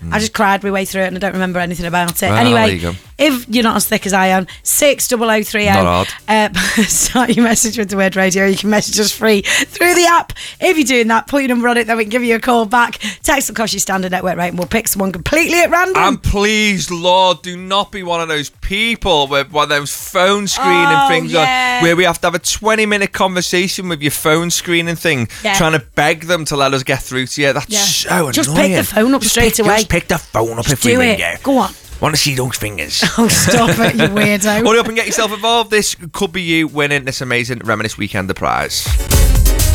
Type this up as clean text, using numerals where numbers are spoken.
I just cried my way through it and I don't remember anything about it. Well, anyway, there you go. if you're not as thick as I am, 60030. Not hard. Start your message with the word radio. You can message us free through the app. If you're doing that, put your number on it, then we can give you a call back. Text will cost you standard network rate and we'll pick someone completely at random. And please, Lord, do not be one of those people with one of those phone screening things on, where we have to have a 20-minute conversation with your phone screening thing, trying to beg them to let us get through to you. That's so annoying. Just pick the phone up straight away. Just pick the phone up if we ring you. Go on. Want to see those fingers? Oh, stop it, you weirdo. Hurry up and get yourself involved. This could be you winning this amazing Reminisce Weekender prize.